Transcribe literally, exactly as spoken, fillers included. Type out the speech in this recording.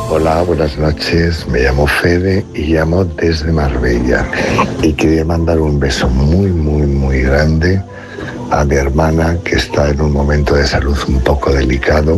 Hola, buenas noches. Me llamo Fede y llamo desde Marbella. Y quería mandar un beso muy, muy, muy grande a mi hermana, que está en un momento de salud un poco delicado,